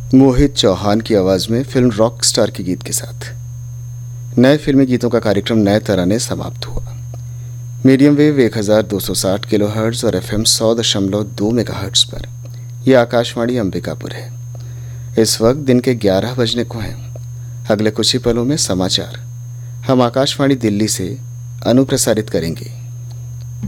मोहित चौहान की आवाज में फिल्म रॉक स्टार के गीत के साथ नए फिल्मी गीतों का कार्यक्रम नए तराने समाप्त हुआ। मीडियम वेव 1260 किलोहर्ट्ज और FM 100.2 मेगाहर्ट्ज पर यह आकाशवाणी अंबिकापुर है। इस वक्त दिन के 11 बजने को हैं। अगले कुछ ही पलों में समाचार हम आकाशवाणी दिल्ली से अनुप्रसारित करेंगे।